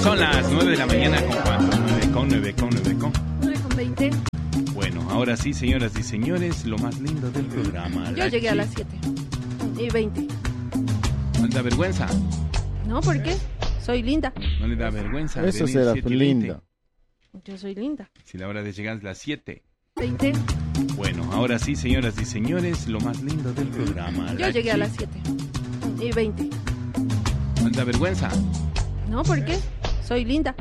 Son las 9 de la mañana con cuánto, 9:20. Bueno, ahora sí, señoras y señores, lo más lindo del programa. Yo llegué a las 7:20. ¿No le da vergüenza? No, ¿por qué? Soy linda. ¿No le da vergüenza? Eso venir será 7:20? lindo. Yo soy linda. Si la hora de llegar es las 7. 20. Bueno, ahora sí, señoras y señores, lo más lindo del programa. Yo llegué a las 7:20. ¿No le da vergüenza? No, ¿por qué? Soy linda.